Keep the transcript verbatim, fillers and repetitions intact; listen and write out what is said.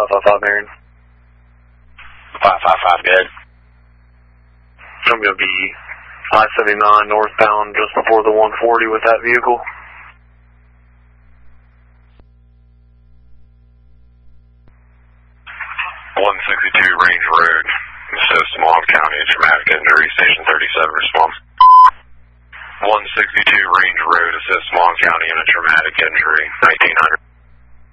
five five five, Marion. five five five, good. I'm going to be I seventy-nine northbound just before the one forty with that vehicle. one sixty-two Range Road, assist Mon County, traumatic injury, station thirty-seven, response. one sixty-two Range Road, assist Mon County in a traumatic injury, nineteen hundred.